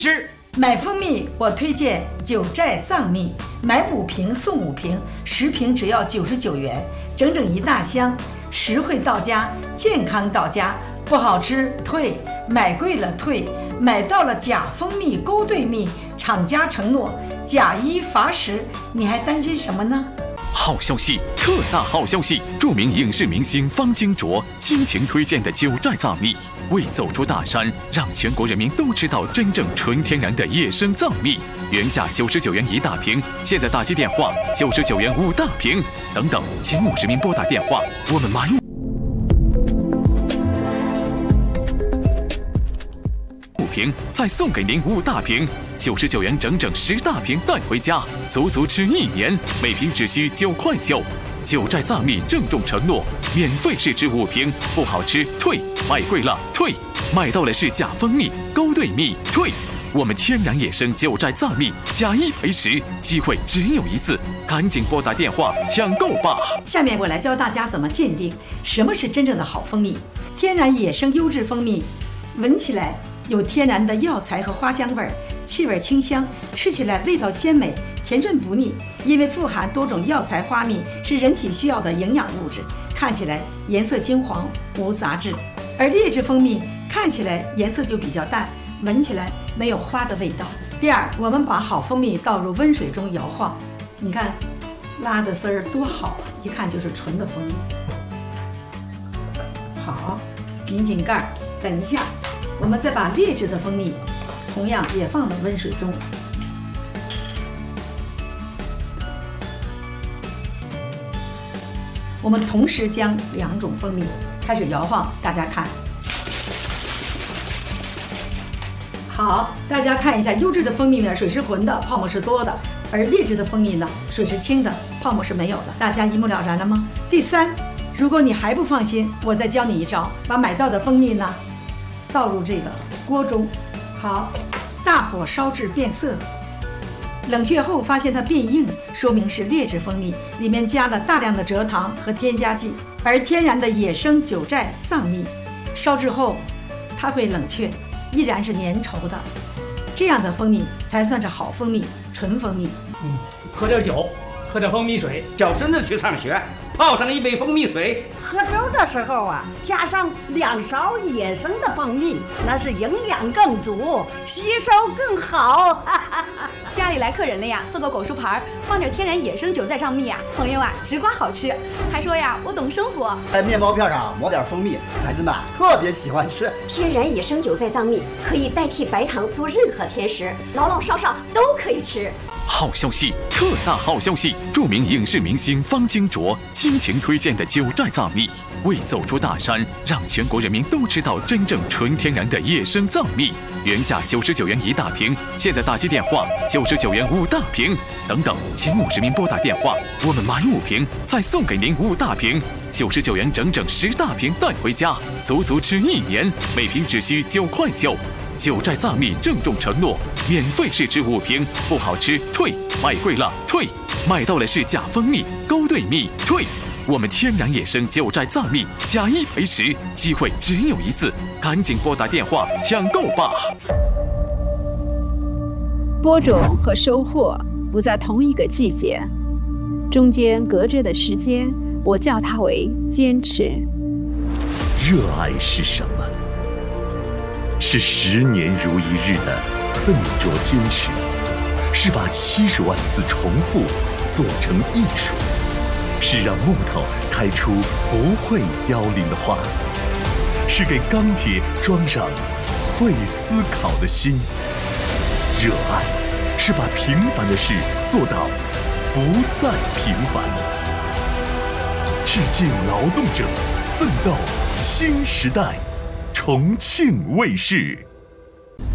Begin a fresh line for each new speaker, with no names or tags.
买蜂蜜我推荐九寨藏蜜，买5瓶送5瓶，10瓶只要99元，整整1大箱，实惠到家，健康到家，不好吃退，买贵了退，买到了假蜂蜜勾兑蜜，厂家承诺假1罚10，你还担心什么呢？
好消息，特大好消息！著名影视明星方金卓倾情推荐的九寨藏蜜，为走出大山，让全国人民都知道真正纯天然的野生藏蜜。原价99元1大瓶，现在打击电话99元5大瓶，等等，前50名拨打电话，我们买5瓶，再送给您5大瓶，99元整整10大瓶带回家，足足吃1年，每瓶只需9块9。九寨藏蜜郑重承诺，免费试吃5瓶，不好吃退，买贵了退，买到了是假蜂蜜勾兑蜜退。我们天然野生九寨藏蜜，假1赔10，机会只有一次，赶紧拨打电话抢购吧！
下面我来教大家怎么鉴定什么是真正的好蜂蜜。天然野生优质蜂蜜，闻起来有天然的药材和花香味儿，气味清香，吃起来味道鲜美，甜润不腻。因为富含多种药材花蜜，是人体需要的营养物质，看起来颜色金黄，无杂质。而劣质蜂蜜看起来颜色就比较淡，闻起来没有花的味道。第二，我们把好蜂蜜倒入温水中摇晃，你看拉的丝儿多好啊，一看就是纯的蜂蜜。好，拧紧盖儿，等一下我们再把劣质的蜂蜜同样也放到温水中。我们同时将2种蜂蜜开始摇晃，大家看。好，大家看一下，优质的蜂蜜呢，水是浑的，泡沫是多的；而劣质的蜂蜜呢，水是清的，泡沫是没有的。大家一目了然了吗？第三，如果你还不放心，我再教你一招，把买到的蜂蜜呢倒入这个锅中，好，大火烧至变色。冷却后发现它变硬，说明是劣质蜂蜜，里面加了大量的蔗糖和添加剂。而天然的野生九寨藏蜜，烧制后它会冷却，依然是粘稠的，这样的蜂蜜才算是好蜂蜜，纯蜂蜜。
喝点酒，喝点蜂蜜水，
叫孙子去上学，泡上一杯蜂蜜水。
喝粥的时候啊，加上2勺野生的蜂蜜，那是营养更足，吸收更好。
家里来客人了呀，做个果蔬盘，放点天然野生九寨藏蜜呀，朋友啊，直刮好吃。还说呀，我懂生活。
在面包片上抹点蜂蜜，孩子们特别喜欢吃。
天然野生九寨藏蜜可以代替白糖做任何甜食，老老少少都可以吃。
好消息，特大好消息！著名影视明星方金卓倾情推荐的九寨藏蜜，为走出大山，让全国人民都知道真正纯天然的野生藏蜜。原价99元1大瓶，现在打击电话99元5大瓶，等等，前50名拨打电话，我们买5瓶，再送给您5大瓶，99元整整10大瓶带回家，足足吃1年，每瓶只需9块9。九寨藏蜜郑重承诺，免费试吃5瓶，不好吃退，买贵了退，买到了是假蜂蜜勾兑蜜退。我们天然野生九寨藏蜜，假1赔10，机会只有一次，赶紧拨打电话抢购吧！
播种和收获不在同一个季节，中间隔着的时间，我叫它为坚持。
热爱是什么？是10年如一日的笨拙坚持，是把70万次重复做成艺术，是让木头开出不会凋零的花，是给钢铁装上会思考的心。热爱是把平凡的事做到不再平凡。致敬劳动者，奋斗新时代。重庆卫视。